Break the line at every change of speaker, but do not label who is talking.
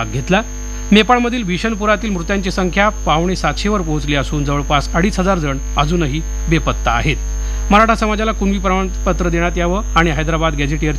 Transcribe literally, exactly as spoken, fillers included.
भाग घेतला. नेपाळमधील भीषण पुरातील मृतांची संख्या पावणे सातशेवर पोहोचली असून जवळपास अडीच हजार जण अजूनही बेपत्ता आहेत. मराठा समाजाला कुणबी प्रमाणपत्र देण्यात यावं आणि हैदराबाद गॅझेटियर